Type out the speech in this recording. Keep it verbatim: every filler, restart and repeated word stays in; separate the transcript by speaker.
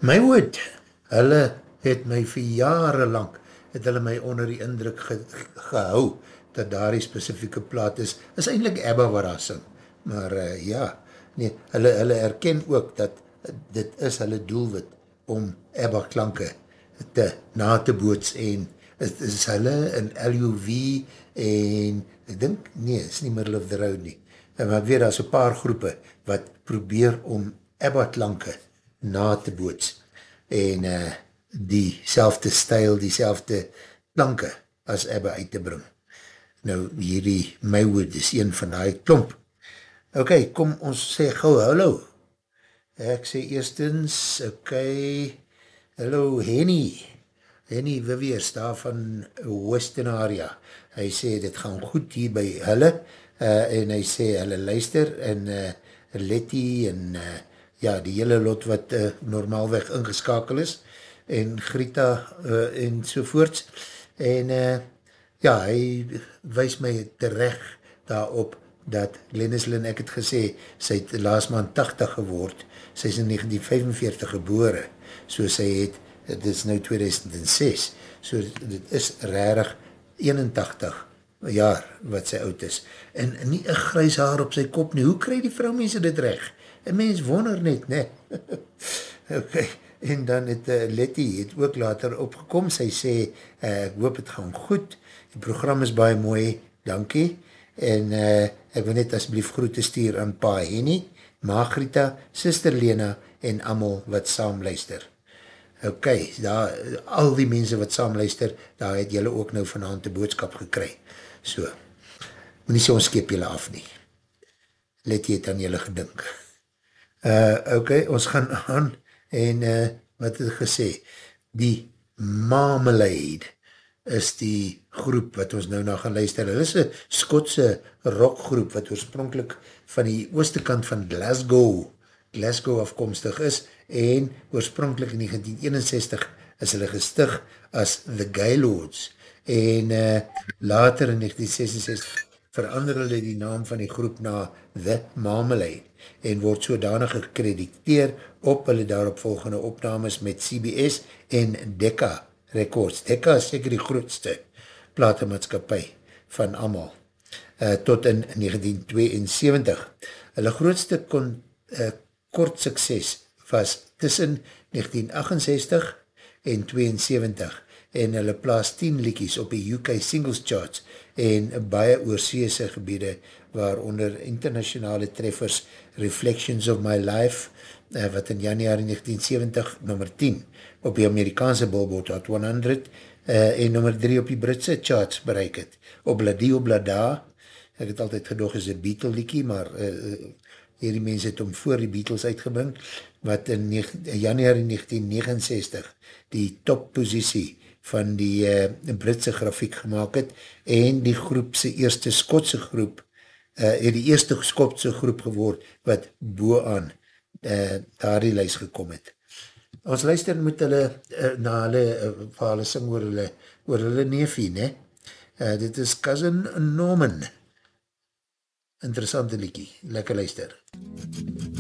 Speaker 1: My woord, hulle het my vir jare lang, het hulle my onder die indruk ge, gehou, dat daar die specifieke plaat is, is eindelijk Abba wat daar sing, maar uh, ja, nee, hulle, hulle erken ook dat dit is hulle doelwit om Abba klanke te na te boots en het is hulle in L U V en ek dink, nee, is nie Middle of the Road nie, en maar weer, daar is een paar groepe wat probeer om Abba klanke na te boots en uh, die selfde stijl, die selfde klanke as Abba uit te bring. Nou, hierdie Maywood is een van die klomp. Ok, kom ons sê gauw hallo. Ek sê eerstens, ok, hallo Henny, Henny Wiviers daar van Western Area. Hy sê dit gaan goed hier by hulle uh, en hy sê hulle luister en uh, Letty en uh, ja, die hele lot wat uh, normaalweg ingeskakel is en Greta uh, en sovoorts en uh, ja, hy wys my terecht daarop dat Glennis Lynn, ek het gesê, sy het laas maand tachtig geword, sy is in negentien vyfenveertig gebore, so sy het, dit is nou tweeduisend ses, so dit is rarig eenentachtig jaar wat sy oud is, en nie een grys haar op sy kop nie, hoe kry die vrouwmense dit recht? Een mens wonder net, ne? Ok, en dan het uh, Letty het ook later opgekom, sy sê, uh, ek hoop het gaan goed, die program is baie mooi, dankie, en uh, ek wil net asblief groete stuur aan Pa Henny, Margrita, Sister Lena, en amal wat saam luister. Ok, daar, al die mense wat saam luister, daar het jylle ook nou vanavond die boodskap gekry. So, moet nie so ons skep jylle af nie. Let jy het aan jylle gedink. Uh, ok, ons gaan aan en uh, wat het gesê, die Marmalade is die groep wat ons nou na gaan luister. Hulle is een Skotse rockgroep wat oorspronkelijk van die ooste kant van Glasgow, Glasgow afkomstig is en oorspronkelijk in negentien eenenzestig is hulle gestig as The Gaylords en uh, later in negentien sesenzestig verander hulle die naam van die groep na The Marmalade en word sodanig gekrediteer op hulle daaropvolgende opnames met C B S en Decca Records. Decca is seker die grootste platemaatskapie van amal, uh, tot in negentien tweeënsewentig. Hulle grootste kon, uh, kort sukses was tussen negentien achtenzestig en tweeënsewentig en hulle plaas tien liedjies op die U K Singles Charts en baie oorseese gebiede waaronder internationale treffers Reflections of My Life, uh, wat in januari negentien sewentig nummer tien op die Amerikaanse Billboard Hot honderd uh, en nummer drie op die Britse charts bereik het. Op Bladio Blada, ek het altyd gedog is een Beatle liekie, maar uh, hierdie mense het om voor die Beatles uitgebring, wat in januari negentien negenenzestig die topposisie van die uh, Britse grafiek gemaakt het, en die groep sy eerste Skotse groep, uh, die eerste Skotse groep geword, wat boaan uh, daar die lijst gekom het. Ons luister met hulle, uh, na hulle, uh, waar hulle sing oor hulle, oor hulle neefie, ne? Uh, dit is Cousin Norman. Interessante liekie, lekker luister. MUZIEK